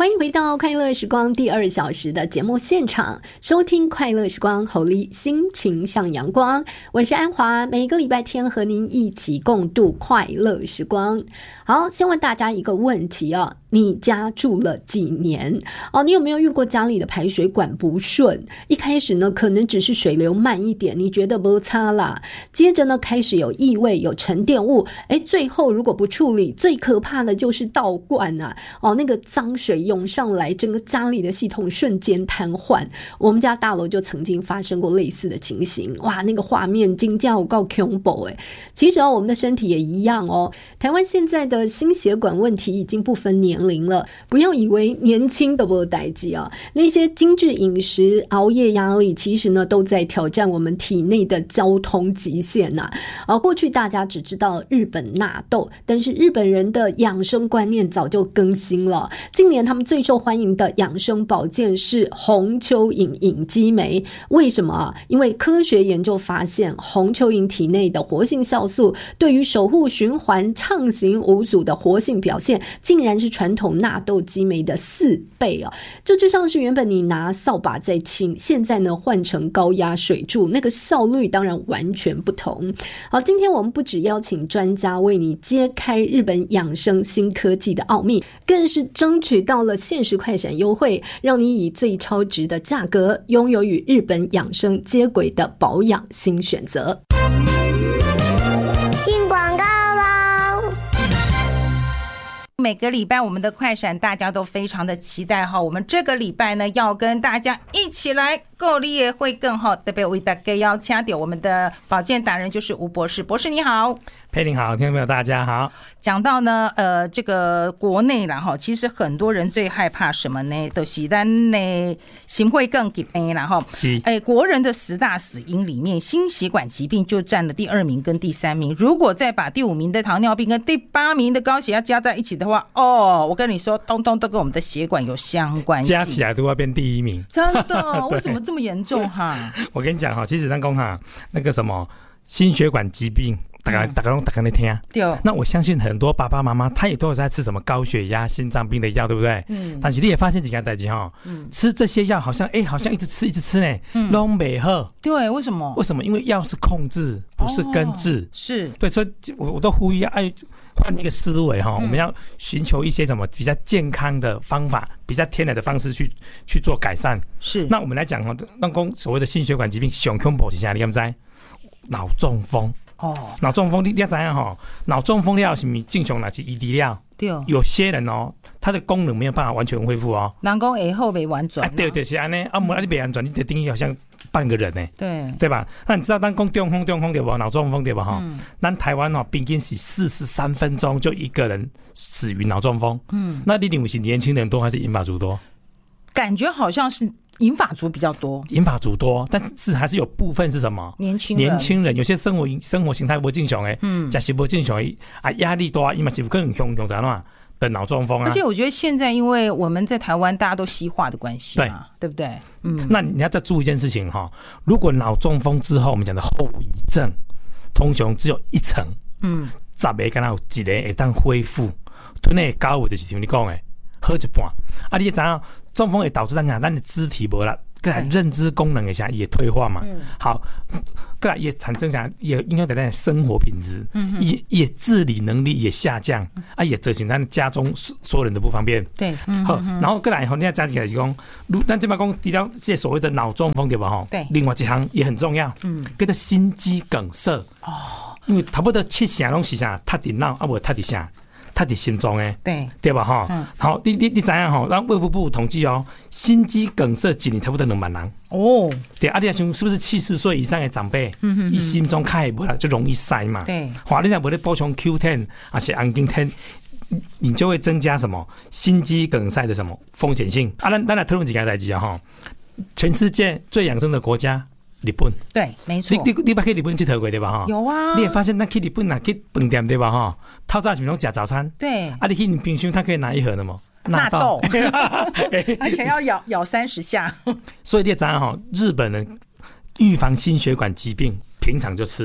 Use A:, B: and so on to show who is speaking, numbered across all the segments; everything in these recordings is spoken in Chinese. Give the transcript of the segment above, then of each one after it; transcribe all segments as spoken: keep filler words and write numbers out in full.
A: 欢迎回到快乐时光第二小时的节目现场，收听快乐时光，吼力心情像阳光，我是安华，每个礼拜天和您一起共度快乐时光。好，先问大家一个问题啊，你家住了几年哦？你有没有遇过家里的排水管不顺？一开始呢，可能只是水流慢一点，你觉得没差啦，接着呢，开始有异味、有沉淀物，哎，最后如果不处理，最可怕的就是倒灌啊！哦，那个脏水涌上来，整个家里的系统瞬间瘫痪。我们家大楼就曾经发生过类似的情形，哇，那个画面真的有够恐怖哎！其实哦，我们的身体也一样哦。台湾现在的心血管问题已经不分年龄了，不要以为年轻都没有代志啊。那些精致饮食、熬夜压力，其实呢都在挑战我们体内的交通极限呐、啊。过去大家只知道日本纳豆，但是日本人的养生观念早就更新了。近年他们最受欢迎的养生保健是红蚯蚓隐肌酶，为什么啊？因为科学研究发现，红蚯蚓体内的活性酵素对于守护循环、畅行无阻的活性表现，竟然是传统纳豆肌酶的四倍啊！这就像是原本你拿扫把在清，现在呢换成高压水柱，那个效率当然完全不同。好，今天我们不只邀请专家为你揭开日本养生新科技的奥秘，更是争取到了限时快闪优惠，让你以最超值的价格拥有与日本养生接轨的保养新选择。
B: 进广告喽！
C: 每个礼拜我们的快闪大家都非常的期待哈，我们这个礼拜呢要跟大家一起来够力也会更好，特别为大家邀请到我们的保健达人就是吴博士。博士你好。
D: 佩玲好，听众朋友大家好。
C: 讲到呢，呃，这个国内啦哈，其实很多人最害怕什么呢？就是咱呢心会更疾病啦哈。
D: 是。
C: 哎，国人的十大死因里面，心血管疾病就占了第二名跟第三名。如果再把第五名的糖尿病跟第八名的高血压加在一起的话，哦，我跟你说，通通都跟我们的血管有相关系，
D: 加起来都要变第一名。
C: 真的？为什么这么严重哈？
D: 我跟你讲哈，其实咱讲哈，那个什么心血管疾病。大家大家都大家在听，对。那我相信很多爸爸妈妈他也都有在吃什么高血压、心脏病的药，对不对？嗯。但是你也发现几件事情哈，嗯，吃这些药好像哎，好像一直吃一直吃呢，嗯，都没好。
C: 对，为什么？
D: 为什么？因为药是控制，不是根治。哦、
C: 是。对，
D: 所以我我都呼吁哎，换一个思维哈，嗯，我们要寻求一些什么比较健康的方法，比较天然的方式去去做改善。
C: 是。
D: 那我们来讲哈，那讲所谓的心血管疾病，上恐怖是啥？你敢知？脑中风。哦，脑中风你你要知道哈，脑中风了是不是正常那是移植了？对，有些人哦，他的功能没有办法完全恢复哦。
C: 人讲以后没完全、啊，
D: 对对是安尼，啊，无你没完全，你的定义好像半个人呢，
C: 对
D: 对吧？那你知道咱讲中风中风对不？脑中风对吧？哈、嗯，咱台湾哦，平均是四十三分钟就一个人死于脑中风。嗯，那你认为是年轻人多还是银发族多？
C: 感觉好像是银发族比较多，
D: 银发族多，但是还是有部分是什么？
C: 年轻人，
D: 年轻人有些生活生活形态不正常诶，嗯，食食不正常诶，啊，压力大，伊嘛是可能凶凶的嘛的脑中风啊。
C: 而且我觉得现在因为我们在台湾大家都西化的关系嘛，对，对不对？
D: 嗯，那你要再注意一件事情哈，如果脑中风之后我们讲的后遗症，通常只有一成，嗯，十个敢若有一个会当恢复，吞的高位就是像你讲诶。喝一半，啊！你也知道，中风会导致咱讲咱的肢体无啦，个来认知功能一下也退化嘛。嗯、好，个来也产生啥，也影响到咱的生活品质，嗯、也也自理能力也下降，嗯、啊，也造成咱家中所有人的不方便。
C: 对，
D: 嗯、好，然后个来后，你要加起来是讲，如咱这边讲提到这所谓的脑中风对吧？哈，对，另外一项也很重要，嗯，叫做心肌梗塞。哦，因为差不多七成拢是啥，塌伫脑，啊，无塌伫啥。它的心脏诶，
C: 对
D: 对吧哈？嗯、好，你你你知影吼？咱卫福部统计哦，心肌梗塞一年差不多两万人哦。对，啊，你想是不是七十岁以上的长辈，嗯哼，伊心中开不就容易塞嘛？对，好，你若无咧补充 Q 十 而且氨基酸，你就会增加什么心肌梗塞的什么风险性啊？咱咱来讨论几件代志啊哈！全世界最养生的国家。日本
C: 对，没错。
D: 你你你捌去日本佚佗过对吧？哈，
C: 有啊。
D: 你也发现，咱去日本啊，去饭店对吧？哈，透早是不是拢吃早餐？
C: 对。
D: 啊，你去冰箱，它可以拿一盒的吗？
C: 纳豆，而且要咬咬三十下。
D: 所以你知道哈，日本人预防心血管疾病，平常就吃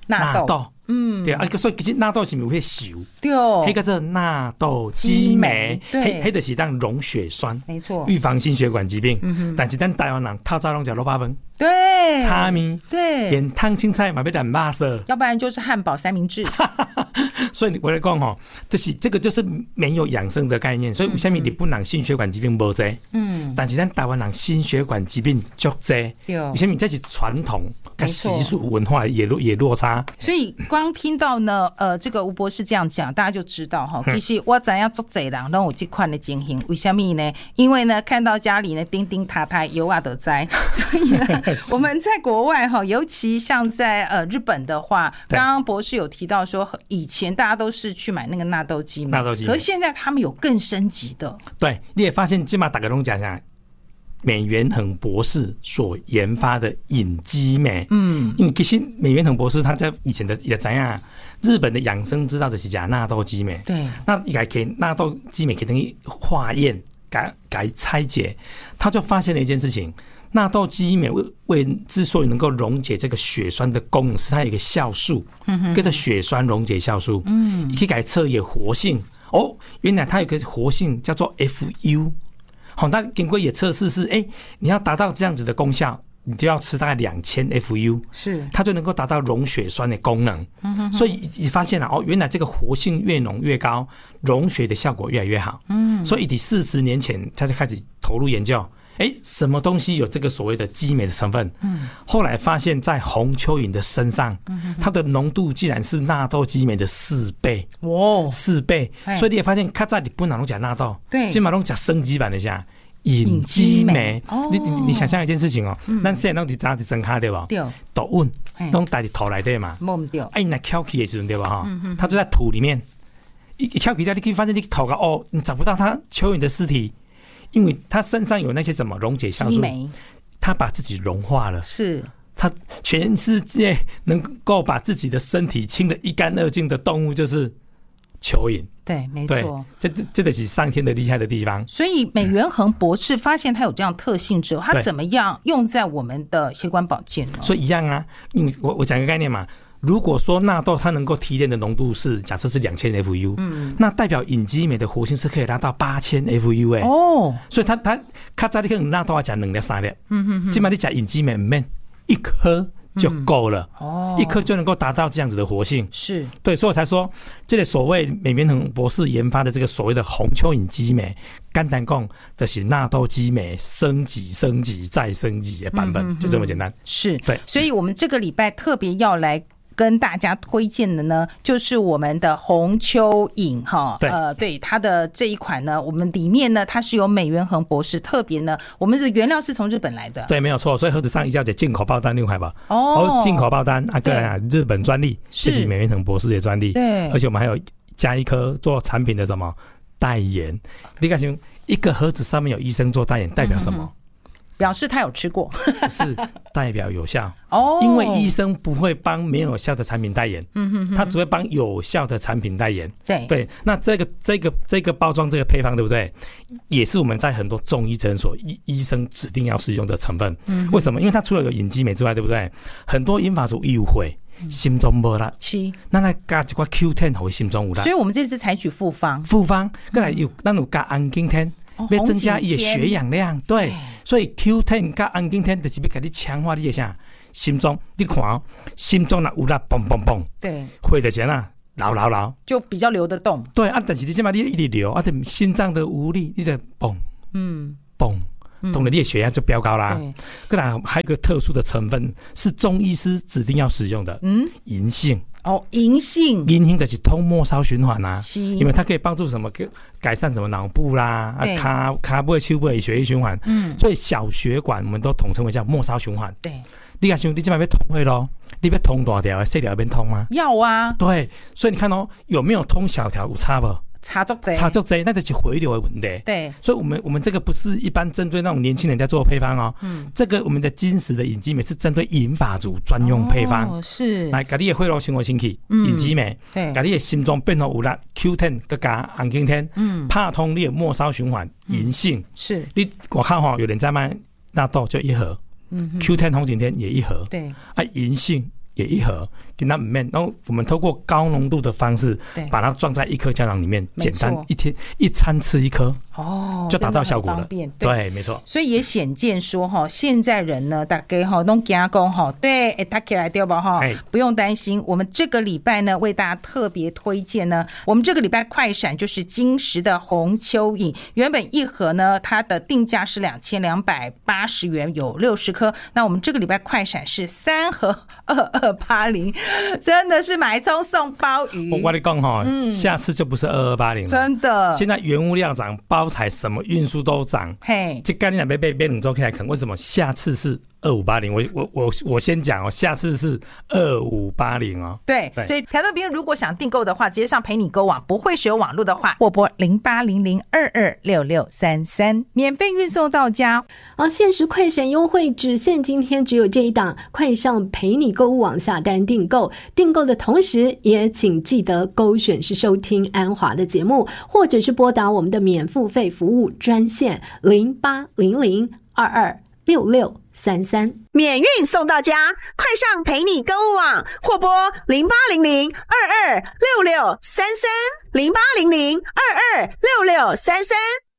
C: 纳豆，
D: 嗯，对啊，所以其实纳豆是咪有迄熟，
C: 对哦，
D: 迄个叫纳豆激酶，
C: 对，
D: 迄就是当溶血栓，
C: 没错，
D: 预防心血管疾病。嗯、但是咱台湾人透早拢食萝卜饭，
C: 对，
D: 炒面，
C: 对，
D: 连烫青菜嘛要染肉色，
C: 要不然就是汉堡三明治。
D: 所以我来讲吼，就是这个就是没有养生的概念，所以为什么日本人心血管疾病无济？嗯，但是咱台湾人心血管疾病足济，为什么这是传统跟习俗文化也落也落差？
C: 所以光听到呢，呃，这个吴博士这样讲，大家就知道哈，其实我知影足济人拢有这款的情形，为什么呢？因为呢，看到家里呢叮叮塔塔油啊都在，所以呢，我们在国外哈，尤其像在呃日本的话，刚刚博士有提到说，以前大家都是去买那个纳豆鸡嘛，
D: 纳豆鸡，
C: 可是现在他们有更升级的。
D: 对，你也发现起码大家拢讲讲。美元恒博士所研发的隐鸡酶，嗯，因为其实美元恒博士他在以前的也怎样，日本的养生之道就是讲纳豆鸡酶，
C: 对，
D: 那也给纳豆鸡酶给等于化验，改改拆解，他就发现了一件事情，纳豆鸡酶为为之所以能够溶解这个血栓的功能，是它有一个酵素，嗯，跟着血栓溶解酵素，嗯，可以改测也活性，哦，原来它有个活性叫做 F U。好，那经过也测试是，哎、欸，你要达到这样子的功效，你就要吃大概两千 F U， 是，它就能够达到溶血栓的功能。嗯、哼哼所以你发现了哦，原来这个活性越浓越高，溶血的效果越来越好。嗯，所以以四十年前他就开始投入研究，哎、欸，什么东西有这个所谓的激酶的成分？嗯，后来发现，在红蚯蚓的身上，嗯、它的浓度竟然是纳豆激酶的四倍。哇，四倍！所以你也发现，较早日本人拢讲纳豆，对，今嘛拢讲升级版的下隐激酶。哦，你你你想象一件事情哦，咱现在拢伫早伫真卡对吧？对，都稳，拢带伫土内底嘛。摸唔掉。哎，你翘起的时阵对吧？哈，它就在土里面。一翘起掉，你可以发现你头个哦，你找不到它蚯蚓的尸体。因为他身上有那些什么溶解酵素，他把自己融化了。是，他全世界能够把自己的身体清得一干二净的动物就是蚯蚓。对，没错，这这个是上天的厉害的地方。
C: 所以美元恒博士发现它有这样特性之后，他怎么样用在我们的血管保健呢？
D: 所以一样啊，因为我我讲一个概念嘛。如果说纳豆它能够提炼的浓度是假设是两千 F U， 嗯，那代表隐激酶的活性是可以达到八千 F U 哎，哦，所以它它较早你可能纳豆要讲两粒三粒，嗯哼哼，今麦你讲隐激酶唔免一颗就够了，嗯，哦，一颗就能够达到这样子的活性，是对，所以我才说这个所谓美元恒博士研发的这个所谓的红蚯蚓激酶，简单讲就是纳豆激酶升级、升级再升级的版本，嗯，就这么简单。
C: 是，对，所以我们这个礼拜特别要来跟大家推荐的呢，就是我们的红蚯蚓哈，呃，对它的这一款呢，我们里面呢，它是由美元恒博士特别呢，我们的原料是从日本来的，
D: 对，没有错，所以盒子上一定要写进口报单，另外吧，哦，进口报单啊，个人啊，日本专利，这是美元恒博士的专利，对，而且我们还有加一颗做产品的什么代言，你看想一个盒子上面有医生做代言，代表什么？嗯，
C: 表示他有吃过，
D: 不是代表有效哦，因为医生不会帮没有效的产品代言，嗯哼哼，他只会帮有效的产品代言。对对，那这个这个这个包装这个配方对不对？也是我们在很多中医诊所医医生指定要使用的成分。嗯，为什么？因为它除了有隐激酶之外，对不对？很多银发族有会心中没力，是，那来加一块 Q 十 会心中有力。
C: 所以我们这次采取复方，
D: 复方，再来有咱有加安景天。要增加伊的血氧量，对，所以 Q 十 加安景天就是要给你强化你的啥心脏。你看哦，心脏若有力，嘣嘣嘣，对，会的钱啊，流流流，
C: 就比较流得动。
D: 对啊，但是你起码你一直流，啊，心脏的无力，你的嘣，嗯，嘣，懂了，你的血压就飙高啦。对，再来还有一个特殊的成分是中医师指定要使用的，嗯，银杏。
C: 哦，银杏，
D: 银杏就是通末梢循环啊，因为它可以帮助什么改善什么脑部啦，啊，卡卡部、手部的血液循环，嗯，所以小血管我们都统称为叫末梢循环。对，你看想你今晚要通会咯，你要通大条，细条要通吗？
C: 要啊。
D: 对，所以你看哦，有没有通小条有差不？
C: 差足多，
D: 差足多，那就是回流的问题。对，所以我们我们这个不是一般针对那种年轻人在做配方哦，嗯，这个我们的金石的隐激酶是针对银发族专用配方，哦，是来把你的血流循环升起，隐激酶，对，把你的心脏变成有力 Q 十 再加安景天，嗯，拍通你的末梢循环，银杏是，你我看哈，有人在卖纳豆就一盒，嗯 ，Q 十 红景天也一盒，对，啊，银杏也一盒， 给它面，然后我们透过高浓度的方式，把它装在一颗胶囊里面，简单一天一餐吃一颗，
C: 哦，
D: 就达到效果了。
C: 对，
D: 对，没错。
C: 所以也显见说哈，现在人呢，大家哈都加工哈，对，哎，打起来对吧哈？不用担心，我们这个礼拜呢，为大家特别推荐呢，我们这个礼拜快闪就是金石的红蚯蚓，原本一盒呢，它的定价是两千两百八十元，有六十颗。那我们这个礼拜快闪是三盒二二八零，真的是买葱送鲍鱼。
D: 我跟你讲哈，下次就不是二二八零了，
C: 真的。
D: 现在原物料涨，包材什么运输都涨，嘿，这概念被被被冷周开来啃，为什么下次是二五八零？我我我我先讲哦，下次是二五八零哦。
C: 对，所以台乐兵如果想订购的话，直接上陪你购网，不会使用网络的话，拨拨零八零零二二六六三三，免费运送到家。
A: 哦，限时快闪优惠只限今天，只有这一档，快上陪你购物网下单订购。订购的同时，也请记得勾选是收听安华的节目，或者是拨打我们的免付费服务专线零八零零二二六六三三，
E: 免运送到家，快上陪你购物网，或拨零八零零二二六六三三零八零零二二六六三三。